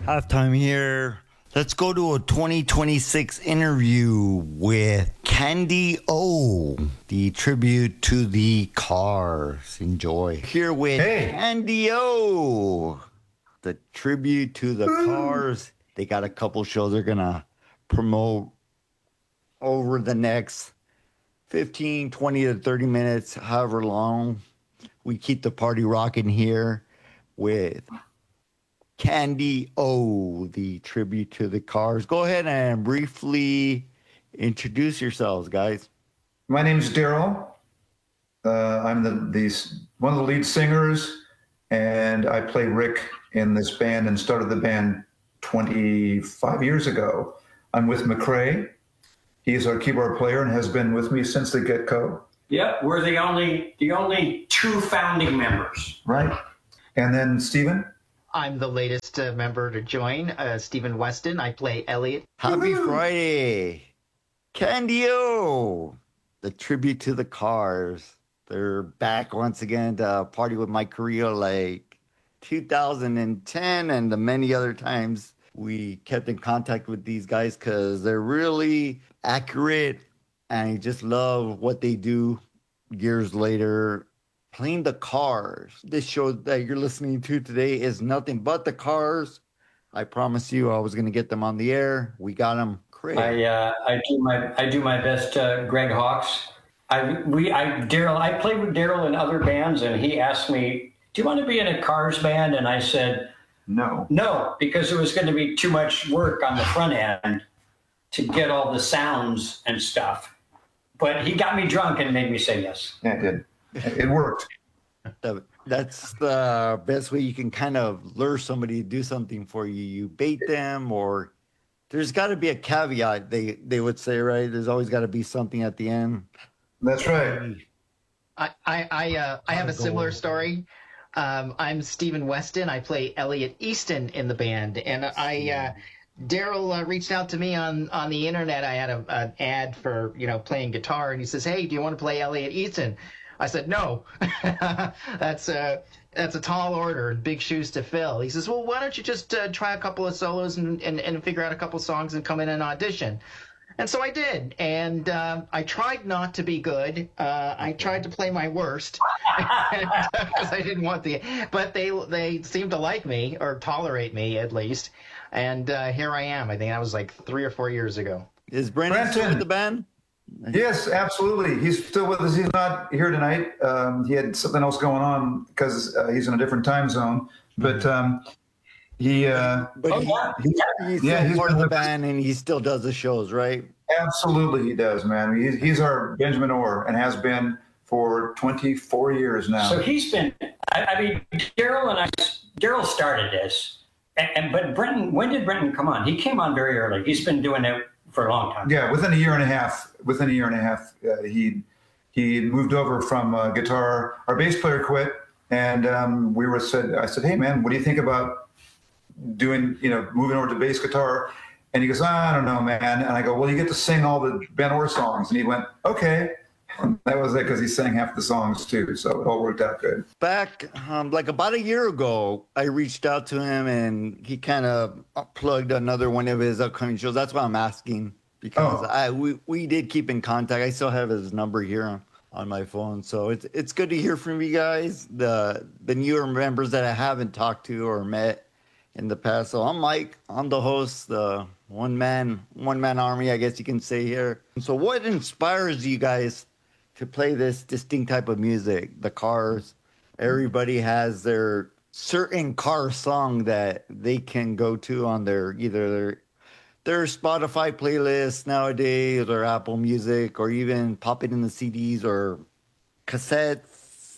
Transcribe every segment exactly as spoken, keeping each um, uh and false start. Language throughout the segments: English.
Halftime here. Let's go to a twenty twenty-six interview with Candy O, the tribute to the Cars. Enjoy. Here with Hey. Candy O, the tribute to the Cars. They got a couple shows they're going to promote over the next fifteen, twenty to thirty minutes, however long. We keep the party rocking here with Candy O, the tribute to the Cars. Go ahead and briefly introduce yourselves, guys. My name is Daryl. Uh, I'm the, the one of the lead singers, and I play Rick in this band and started the band twenty-five years ago. I'm with McCrae. He's our keyboard player and has been with me since the get-go. Yep, we're the only the only two founding members. Right. And then Steven? I'm the latest uh, member to join, uh, Stephen Weston. I play Elliot. Happy Friday. Candy O, the tribute to the Cars. They're back once again to party with Mike Carrillo like two thousand ten and the many other times we kept in contact with these guys because they're really accurate and I just love what they do years later. Playing the Cars. This show that you're listening to today is nothing but the Cars. I promise you I was going to get them on the air. We got them. Great. I uh, I do my I do my best, uh, Greg Hawkes. I we I Daryl. I played with Daryl in other bands, and he asked me, "Do you want to be in a Cars band?" And I said, No. "No," because it was going to be too much work on the front end to get all the sounds and stuff. But he got me drunk and made me say yes. Yeah, it did. It worked. That's the best way you can kind of lure somebody to do something for you. You bait them, or there's got to be a caveat, they, they would say, right? There's always got to be something at the end. That's right. I I I, uh, I have a similar story. Um, I'm Stephen Weston. I play Elliot Easton in the band, and I uh, Daryl uh, reached out to me on, on the internet. I had a, an ad for you know playing guitar, and he says, "Hey, do you want to play Elliot Easton?" I said, "No, that's a that's a tall order and big shoes to fill." He says, "Well, why don't you just uh, try a couple of solos and, and, and figure out a couple songs and come in and audition?" And so I did, and uh, I tried not to be good. Uh, I tried to play my worst because I didn't want the. But they they seemed to like me or tolerate me at least, and uh, here I am. I think that was like three or four years ago. Is Brandon still with the band? Yes, absolutely. He's still with us. He's not here tonight. Um, he had something else going on because uh, he's in a different time zone. But um, he, uh, But Oh, he, yeah. he- he's Yeah, still he's part of been the with us. band and he still does the shows, right? absolutely he does, man. He's, he's our Benjamin Orr and has been for twenty-four years now. So he's been. I, I mean, Daryl and I. Daryl started this, and, and but Brenton. When did Brenton come on? He came on very early. He's been doing it for a long time. Yeah, within a year and a half. Within a year and a half, uh, he he moved over from uh, guitar. Our bass player quit, and um, we were said. I said, "Hey, man, what do you think about doing? You know, moving over to bass guitar?" And he goes, "I don't know, man." And I go, "Well, you get to sing all the Ben Orr songs." And he went, "Okay." And that was it because he sang half the songs too, so it all worked out good. Back um, like about a year ago, I reached out to him and he kind of plugged another one of his upcoming shows. That's why I'm asking because Oh. I we, we did keep in contact. I still have his number here on, on my phone, so it's it's good to hear from you guys. The the newer members that I haven't talked to or met in the past. So I'm Mike. I'm the host, the one man one man army, I guess you can say here. So what inspires you guys to play this distinct type of music? The Cars. Everybody has their certain car song that they can go to on their either their their Spotify playlist nowadays or Apple Music or even pop it in the C Ds or cassettes.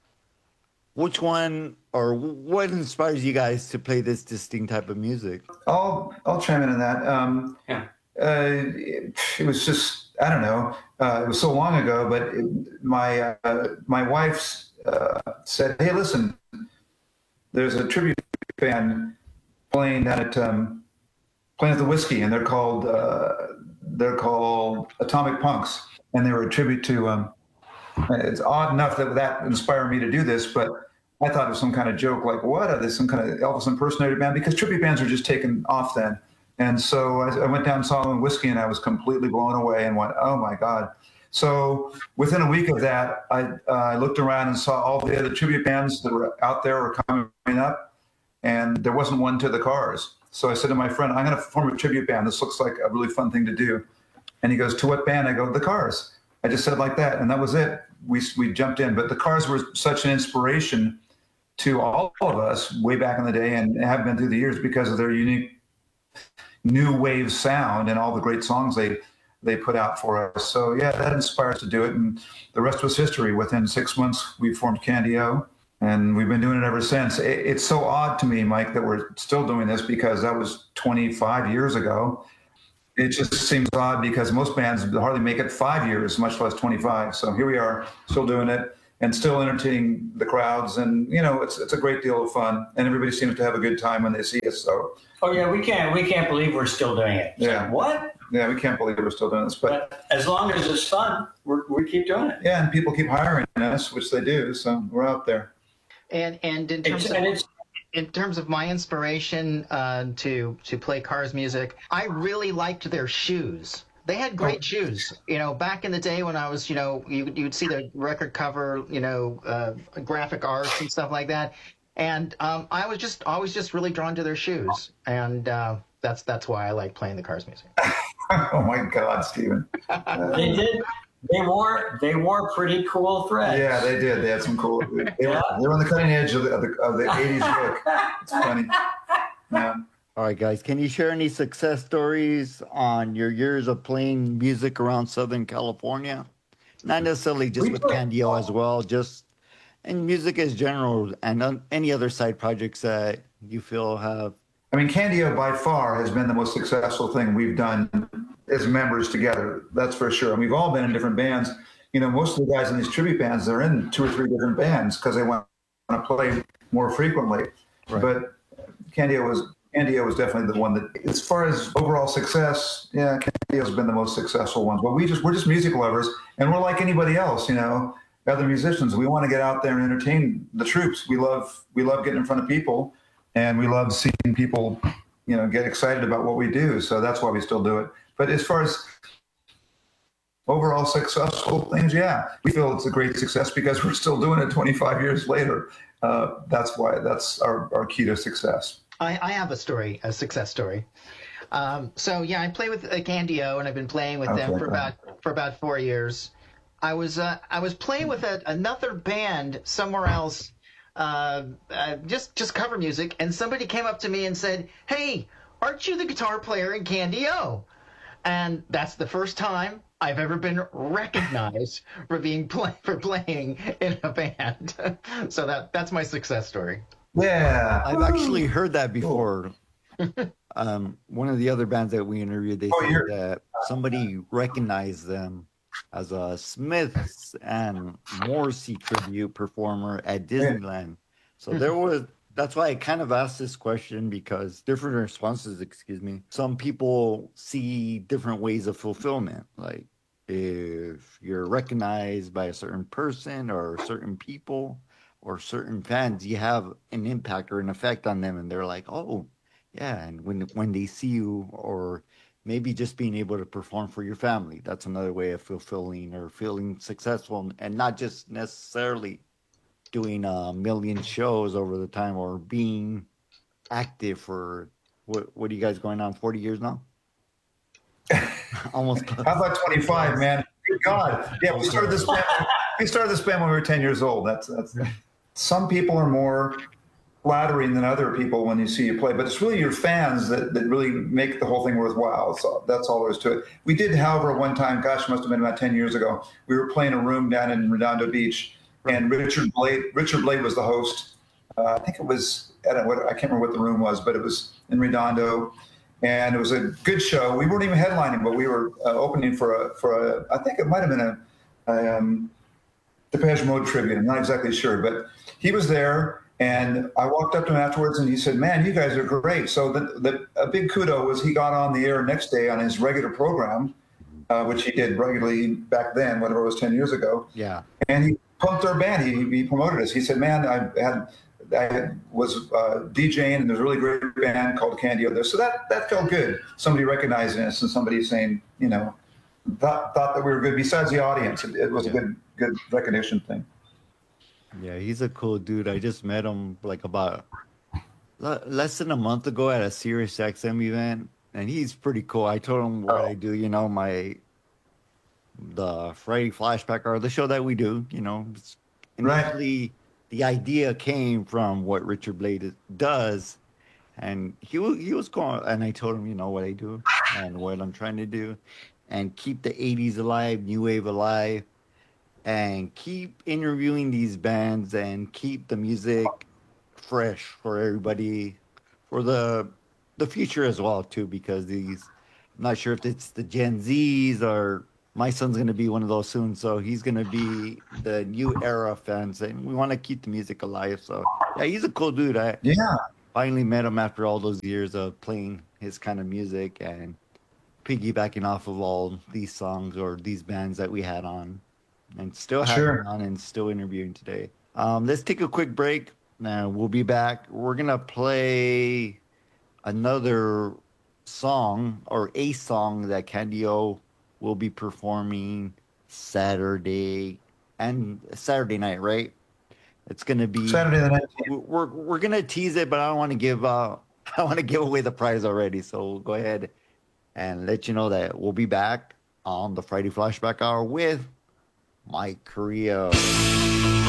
Which one or what inspires you guys to play this distinct type of music? I'll I'll chime in on that. Um, Yeah. uh, it, it was just I don't know. Uh, it was so long ago, but it, my uh, my wife uh, said, "Hey, listen, there's a tribute band playing down at um, playing at the Whiskey, and they're called uh, they're called Atomic Punks, and they were a tribute to." Um, it's odd enough that that inspired me to do this, but I thought it was some kind of joke, like, what? Are they some kind of Elvis impersonator band? Because tribute bands were just taking off then. And so I, I went down and saw them in Whiskey, and I was completely blown away and went, oh my God. So within a week of that, I, uh, I looked around and saw all the other tribute bands that were out there were coming up, and there wasn't one to the Cars. So I said to my friend, I'm going to form a tribute band. This looks like a really fun thing to do. And he goes, to what band? I go, the Cars. I just said like that, and that was it. We, we jumped in. But the Cars were such an inspiration to all of us way back in the day, and have been through the years, because of their unique new wave sound and all the great songs they they put out for us. So yeah, that inspired us to do it, and the rest was history. Within six months, we formed Candy-O, and we've been doing it ever since. It, it's so odd to me, Mike, that we're still doing this, because that was twenty-five years ago. It just seems odd, because most bands hardly make it five years, much less twenty-five. So here we are, still doing it, and still entertaining the crowds. And, you know, it's it's a great deal of fun, and everybody seems to have a good time when they see us. So, oh yeah, we can't we can't believe we're still doing it. It's Yeah. like, what? yeah, we can't believe we're still doing this. But, But as long as it's fun, we're, we keep doing it. yeah, and people keep hiring us, which they do. So we're out there. And and in terms It's, of and it's in terms of my inspiration uh, to to play Cars music, I really liked their shoes. They had great Oh. shoes. You know, back in the day when I was, you know, you you'd see the record cover, you know, uh, graphic arts and stuff like that. And um, I was just always just really drawn to their shoes, and uh, that's that's why I like playing the Cars music. Oh my God, Steven. Uh, they did they wore they wore pretty cool threads. yeah, they did. They had some cool. They were, they were on the cutting edge of the of the, of the eighties look. It's funny. Yeah. All right, guys, can you share any success stories on your years of playing music around Southern California? Not necessarily just We with play- Candy-O as well, just in music as general, and on any other side projects that you feel have. I mean, Candy-O by far has been the most successful thing we've done as members together. That's for sure. And we've all been in different bands. You know, most of the guys in these tribute bands, they're in two or three different bands because they want to play more frequently. Right. But Candy-O was Candy-O was definitely the one that, as far as overall success, yeah, Candy-O's been the most successful one. But we just we're just music lovers, and we're like anybody else, you know, other musicians. We want to get out there and entertain the troops. We love we love getting in front of people, and we love seeing people, you know, get excited about what we do. So that's why we still do it. But as far as overall successful things, yeah, we feel it's a great success because we're still doing it twenty-five years later. Uh, that's why that's our, our key to success. I, I have a story, a success story. Um, so yeah, I play with uh, Candy-O, and I've been playing with them Okay, for go about for about four years. I was uh, I was playing with a, another band somewhere else, uh, uh, just just cover music, and somebody came up to me and said, "Hey, aren't you the guitar player in Candy-O?" And that's the first time I've ever been recognized for being play, for playing in a band. So that that's my success story. Yeah. I've actually heard that before. um, one of the other bands that we interviewed, they Oh, said you're- that somebody recognized them as a Smiths and Morrissey tribute performer at Disneyland. So there was, that's why I kind of asked this question, because different responses, excuse me, some people see different ways of fulfillment. Like if you're recognized by a certain person or certain people or certain fans, you have an impact or an effect on them, and they're like, oh, yeah. And when when they see you, or maybe just being able to perform for your family, that's another way of fulfilling or feeling successful, and not just necessarily doing a million shows over the time or being active for what what are you guys going on forty years now? Almost. How about twenty-five, man? Good God. Yeah, we started this band. We started this band when we were ten years old. That's that's. Some people are more flattering than other people when you see you play, but it's really your fans that, that really make the whole thing worthwhile. So that's all there is to it. We did, however, one time, gosh, it must have been about ten years ago, we were playing a room down in Redondo Beach, and Richard Blade, Richard Blade was the host. Uh, I think it was, I don't know what, I can't remember what the room was, but it was in Redondo, and it was a good show. We weren't even headlining, but we were uh, opening for a, for a, I think it might have been a, a um, Depeche Mode tribute. I'm not exactly sure, but he was there, and I walked up to him afterwards, and he said, "Man, you guys are great." So the, the a big kudo was he got on the air next day on his regular program, uh, which he did regularly back then, whatever it was ten years ago. Yeah. And he pumped our band. He, he promoted us. He said, "Man, I had I was uh, DJing, and there's a really great band called Candy there." So that that felt good. Somebody recognizing us and somebody saying, you know, thought thought that we were good. Besides the audience, it, it was a good good recognition thing. Yeah, he's a cool dude. I just met him like about le- less than a month ago at a Sirius X M event, and he's pretty cool. I told him what Oh. I do, you know, my the Friday flashback or the show that we do, you know. It's Right. initially the idea came from what Richard Blade does, and he wa- he was cool. And I told him, you know, what I do and what I'm trying to do, and keep the eighties alive, new wave alive, and keep interviewing these bands and keep the music fresh for everybody for the the future as well too, because these I'm not sure if it's the Gen Zs or my son's going to be one of those soon, so he's going to be the new era fans, and we want to keep the music alive. So yeah, he's a cool dude. I Yeah. finally met him after all those years of playing his kind of music and piggybacking off of all these songs or these bands that we had on and still have Sure. him on and still interviewing today. Um, let's take a quick break. Now we'll be back. We're gonna play another song or a song that Candio will be performing Saturday and Saturday night, right? It's gonna be Saturday the nineteenth. we're we're gonna tease it, but I don't want to give uh I want to give away the prize already. So we'll go ahead and let you know that we'll be back on the Friday Flashback Hour with Mike Carrillo.